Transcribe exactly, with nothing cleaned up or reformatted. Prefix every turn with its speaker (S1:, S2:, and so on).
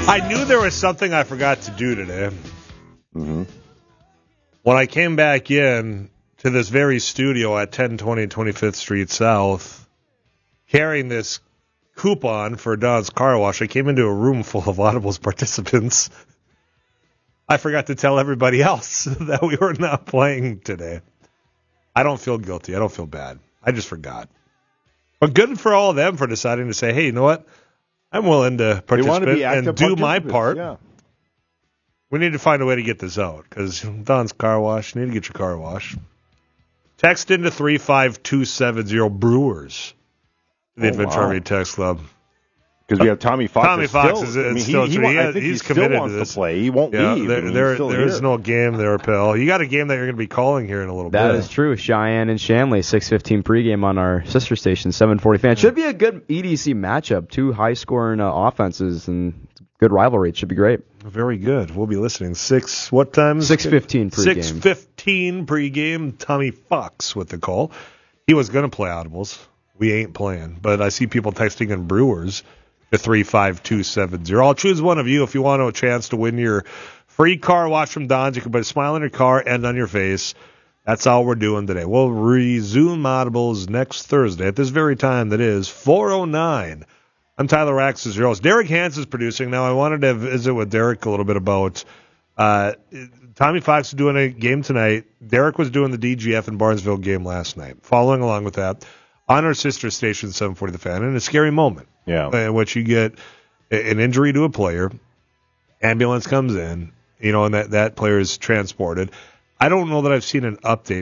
S1: I knew there was something I forgot to do today.
S2: Mm-hmm.
S1: When I came back in to this very studio at ten twenty twenty-fifth Street South, carrying this coupon for Don's Car Wash, I came into a room full of Audibles participants. I forgot to tell everybody else that we were not playing today. I don't feel guilty. I don't feel bad. I just forgot. But good for all of them for deciding to say, hey, you know what? I'm willing to participate and do my part.
S2: Yeah.
S1: We need to find a way to get this out because Don's Car Wash, you need to get your car washed. Text into three five two seven zero Brewers, the
S2: Oh,
S1: Adventure
S2: wow.
S1: R V Text Club.
S2: Because we have Tommy Fox.
S1: Tommy Fox is,
S2: still,
S1: is
S2: I mean,
S1: still
S2: he, he,
S1: he,
S2: I
S1: has,
S2: think
S1: he's
S2: he still
S1: committed
S2: wants
S1: to this.
S2: to play. He won't
S1: yeah,
S2: leave.
S1: There,
S2: I mean,
S1: there,
S2: he's still
S1: there is
S2: here.
S1: no game there, pal. You got a game that you're going to be calling here in a little
S3: That
S1: bit.
S3: is true. Cheyenne and Shanley, six fifteen pregame on our sister station, seven forty fan. Should be a good E D C matchup. Two high-scoring uh, offenses and good rivalry. It should be great.
S1: Very good. We'll be listening. Six, what time?
S3: six fifteen pregame.
S1: six fifteen pregame. Tommy Fox with the call. He was going to play Audibles. We ain't playing. But I see people texting in Brewers to three five two seven zero. I'll choose one of you if you want a chance to win your free car wash from Don's. You can put a smile on your car and on your face. That's all we're doing today. We'll resume Audibles next Thursday at this very time that is four oh nine. I'm Tyler Rax as your host. Derek Hans is producing. Now, I wanted to visit with Derek a little bit about uh, Tommy Fox is doing a game tonight. Derek was doing the D G F and Barnesville game last night. Following along with that, on our sister station, seven forty The Fan, in a scary moment.
S2: Yeah.
S1: In which you get an injury to a player, ambulance comes in, you know, and that, that player is transported. I don't know that I've seen an update